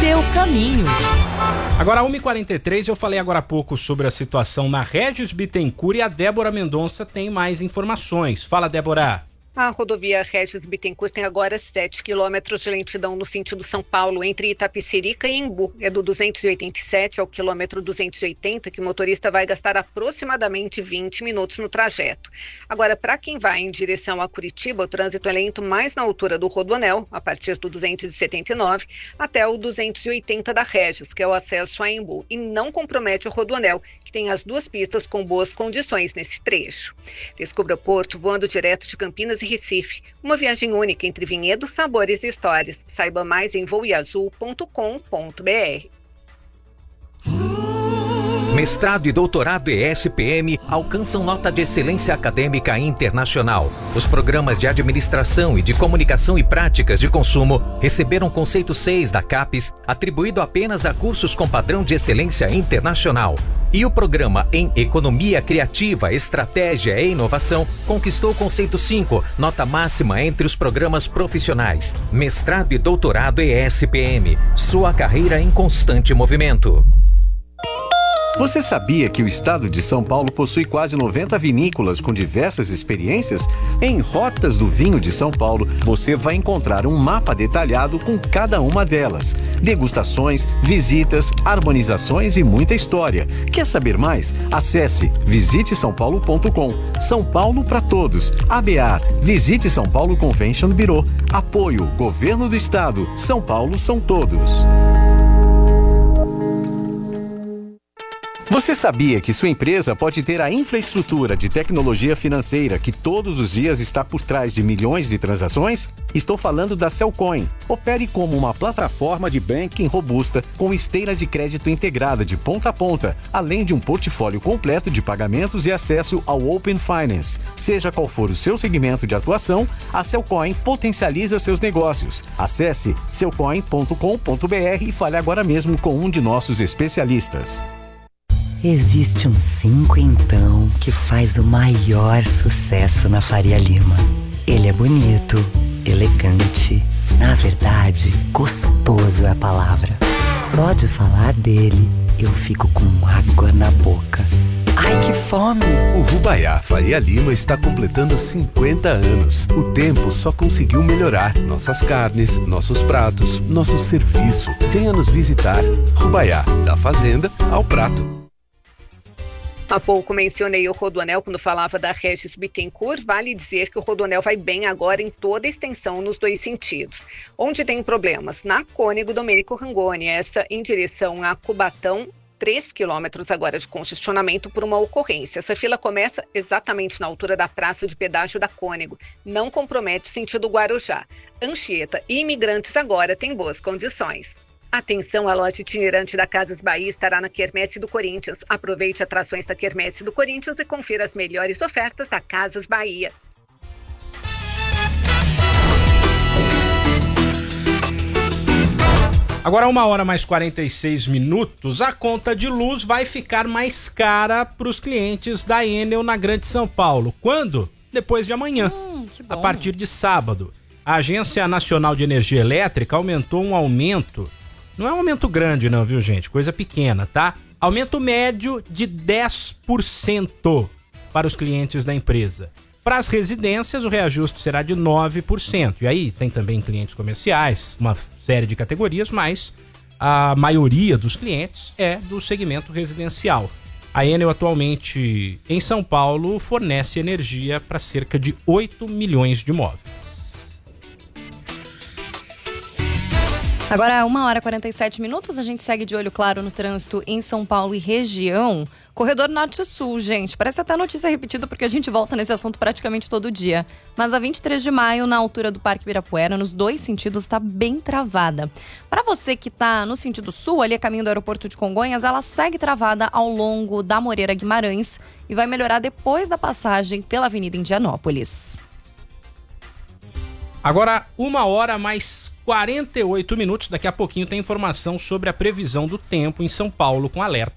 seu caminho. Agora, 1h43, eu falei agora há pouco sobre a situação na Régis Bittencourt e a Débora Mendonça tem mais informações. Fala, Débora. A rodovia Régis Bittencourt tem agora 7 quilômetros de lentidão no sentido São Paulo, entre Itapecerica e Embu. É do 287 ao quilômetro 280 que o motorista vai gastar aproximadamente 20 minutos no trajeto. Agora, para quem vai em direção a Curitiba, o trânsito é lento mais na altura do Rodoanel, a partir do 279 até o 280 da Régis, que é o acesso a Embu, e não compromete o Rodoanel, que tem as duas pistas com boas condições nesse trecho. Descubra Porto voando direto de Campinas e Recife. Uma viagem única entre vinhedos, sabores e histórias. Saiba mais em voeazul.com.br. Mestrado e doutorado ESPM alcançam nota de excelência acadêmica internacional. Os programas de administração e de comunicação e práticas de consumo receberam conceito 6 da CAPES, atribuído apenas a cursos com padrão de excelência internacional. E o programa em Economia Criativa, Estratégia e Inovação conquistou conceito 5, nota máxima entre os programas profissionais. Mestrado e doutorado ESPM, sua carreira em constante movimento. Você sabia que o estado de São Paulo possui quase 90 vinícolas com diversas experiências? Em Rotas do Vinho de São Paulo, você vai encontrar um mapa detalhado com cada uma delas. Degustações, visitas, harmonizações e muita história. Quer saber mais? Acesse visitesaopaulo.com. São Paulo para todos. ABAR, Visite São Paulo Convention Bureau. Apoio, Governo do Estado. São Paulo são todos. Você sabia que sua empresa pode ter a infraestrutura de tecnologia financeira que todos os dias está por trás de milhões de transações? Estou falando da Cellcoin. Opere como uma plataforma de banking robusta com esteira de crédito integrada de ponta a ponta, além de um portfólio completo de pagamentos e acesso ao Open Finance. Seja qual for o seu segmento de atuação, a Cellcoin potencializa seus negócios. Acesse cellcoin.com.br e fale agora mesmo com um de nossos especialistas. Existe um 5 então que faz o maior sucesso na Faria Lima. Ele é bonito, elegante, na verdade, gostoso é a palavra. Só de falar dele, eu fico com água na boca. Ai, que fome! O Rubaiá Faria Lima está completando 50 anos. O tempo só conseguiu melhorar. Nossas carnes, nossos pratos, nosso serviço. Venha nos visitar. Rubaiá, da fazenda ao prato. Há pouco mencionei o Rodoanel quando falava da Régis Bittencourt. Vale dizer que o Rodoanel vai bem agora em toda a extensão nos dois sentidos. Onde tem problemas? Na Cônego Domênico Rangoni, essa em direção a Cubatão, 3 quilômetros agora de congestionamento por uma ocorrência. Essa fila começa exatamente na altura da praça de pedágio da Cônego. Não compromete o sentido Guarujá. Anchieta e Imigrantes agora têm boas condições. Atenção, a loja itinerante da Casas Bahia estará na Quermesse do Corinthians. Aproveite atrações da Quermesse do Corinthians e confira as melhores ofertas da Casas Bahia. Agora 1h mais 46, a conta de luz vai ficar mais cara para os clientes da Enel na Grande São Paulo. Quando? Depois de amanhã, a partir de sábado. A Agência Nacional de Energia Elétrica aumentou um aumento. Não é um aumento grande não, viu, gente? Coisa pequena, tá? Aumento médio de 10% para os clientes da empresa. Para as residências, o reajuste será de 9%. E aí tem também clientes comerciais, uma série de categorias, mas a maioria dos clientes é do segmento residencial. A Enel atualmente em São Paulo fornece energia para cerca de 8 milhões de imóveis. Agora, 1h47, a gente segue de olho claro no trânsito em São Paulo e região. Corredor Norte-Sul, gente, parece até notícia repetida porque a gente volta nesse assunto praticamente todo dia. Mas a 23 de maio, na altura do Parque Ibirapuera, nos dois sentidos, está bem travada. Para você que está no sentido sul, ali a caminho do aeroporto de Congonhas, ela segue travada ao longo da Moreira Guimarães e vai melhorar depois da passagem pela Avenida Indianópolis. Agora, 1h mais 48, daqui a pouquinho tem informação sobre a previsão do tempo em São Paulo com alerta